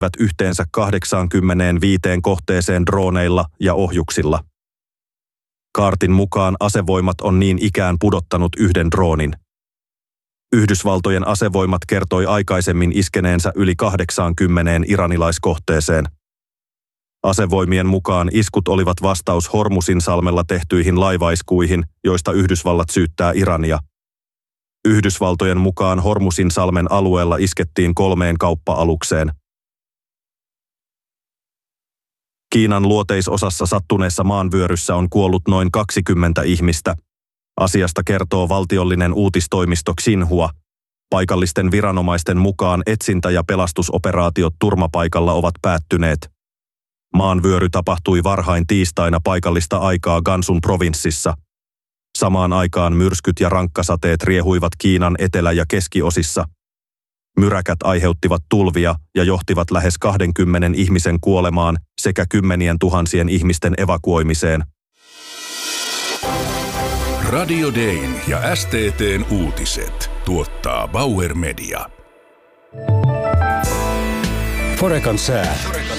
yhteensä 85 kohteeseen drooneilla ja ohjuksilla. Kaartin mukaan asevoimat on niin ikään pudottanut yhden droonin. Yhdysvaltojen asevoimat kertoi aikaisemmin iskeneensä yli 80 iranilaiskohteeseen. Asevoimien mukaan iskut olivat vastaus Hormuzin salmella tehtyihin laivaiskuihin, joista Yhdysvallat syyttää Irania. Yhdysvaltojen mukaan Hormuzin salmen alueella iskettiin 3 kauppa-alukseen. Kiinan luoteisosassa sattuneessa maanvyöryssä on kuollut noin 20 ihmistä. Asiasta kertoo valtiollinen uutistoimisto Xinhua. Paikallisten viranomaisten mukaan etsintä- ja pelastusoperaatiot turmapaikalla ovat päättyneet. Maanvyöry tapahtui varhain tiistaina paikallista aikaa Gansun provinssissa. Samaan aikaan myrskyt ja rankkasateet riehuivat Kiinan etelä- ja keskiosissa. Myräkät aiheuttivat tulvia ja johtivat lähes 20 ihmisen kuolemaan sekä 10 000 ihmisten evakuoimiseen. Radio Dayn ja STT:n uutiset tuottaa Bauer Media. Forecan sää.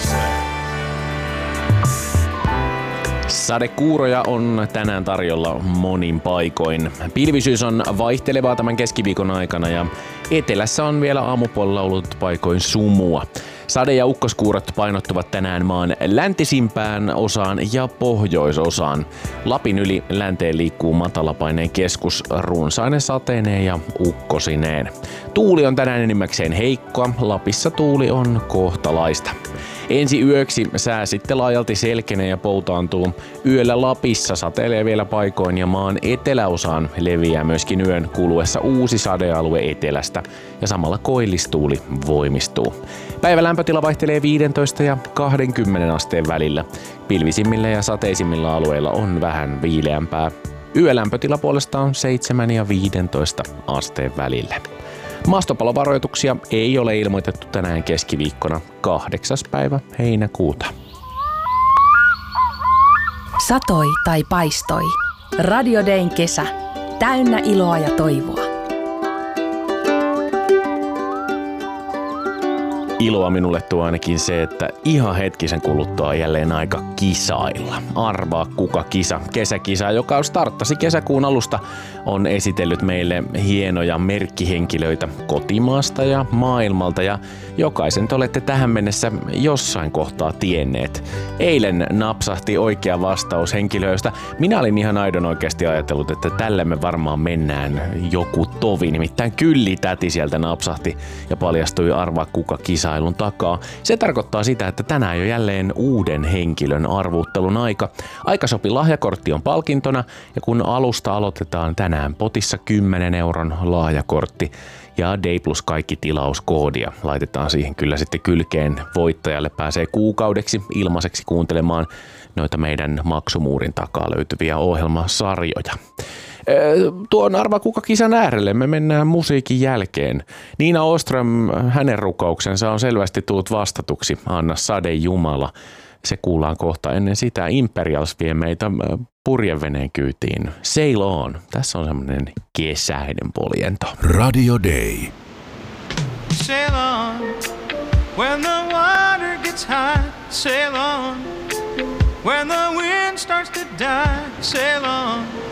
Sadekuuroja on tänään tarjolla monin paikoin. Pilvisyys on vaihtelevaa tämän keskiviikon aikana ja etelässä on vielä aamupuolella ollut paikoin sumua. Sade- ja ukkoskuurot painottuvat tänään maan läntisimpään osaan ja pohjoisosaan. Lapin yli länteen liikkuu matalapaineen keskus runsainen sateineen ja ukkosineen. Tuuli on tänään enimmäkseen heikkoa, Lapissa tuuli on kohtalaista. Ensi yöksi sää sitten laajalti selkenee ja poutaantuu. Yöllä Lapissa sateilee vielä paikoin ja maan eteläosaan leviää myöskin yön kuluessa uusi sadealue etelästä ja samalla koillistuuli voimistuu. Päivän lämpötila vaihtelee 15 ja 20 asteen välillä. Pilvisimmillä ja sateisimmilla alueilla on vähän viileämpää. Yölämpötila puolestaan 7 ja 15 asteen välillä. Maastopalovaroituksia ei ole ilmoitettu tänään keskiviikkona 8. päivä heinäkuuta. Satoi tai paistoi. Radio Dayn kesä. Täynnä iloa ja toivoa. Iloa minulle tuo ainakin se, että ihan hetkisen kuluttua on jälleen aika kisailla. Arvaa kuka kisa. Kesäkisa, joka starttasi kesäkuun alusta, on esitellyt meille hienoja merkkihenkilöitä kotimaasta ja maailmalta ja jokaisen te olette tähän mennessä jossain kohtaa tienneet. Eilen napsahti oikea vastaus henkilöistä. Minä olin ihan aidon oikeasti ajatellut, että tälle me varmaan mennään joku tovi. Nimittäin Kylli-täti sieltä napsahti ja paljastui arvaa kuka kisa takaa. Se tarkoittaa sitä, että tänään jo jälleen uuden henkilön arvuuttelun aika. Aikasopi lahjakortti on palkintona ja kun alusta aloitetaan tänään potissa 10 euron lahjakortti ja Day Plus kaikki tilauskoodia laitetaan siihen kyllä sitten kylkeen. Voittajalle pääsee kuukaudeksi ilmaiseksi kuuntelemaan noita meidän maksumuurin takaa löytyviä ohjelmasarjoja. Tuon arva kuka kisan äärelle me mennään musiikin jälkeen. Niina Åström, hänen rukouksensa on selvästi tullut vastatuksi. Anna sade Jumala. Se kuullaan kohta. Ennen sitä Imperials vie meitä purjeveneen kyytiin. Sail on. Tässä on semmoinen kesäinen poljento. Radio Day. Sail on when the water gets high. Sail on when the wind starts to die. Sail on